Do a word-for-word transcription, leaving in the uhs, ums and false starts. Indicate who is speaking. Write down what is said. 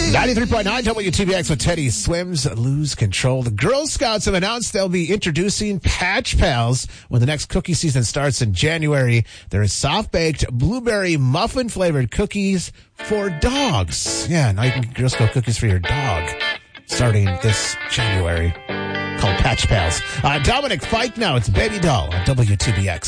Speaker 1: ninety-three point nine W T B X with Teddy Swims Lose Control. The Girl Scouts have announced they'll be introducing Patch Pals when the next cookie season starts in January. There is soft-baked blueberry muffin-flavored cookies for dogs. Yeah, now you can get Girl Scout cookies for your dog starting this January, called Patch Pals. Uh, Dominic Fike now. It's Baby Doll on W T B X.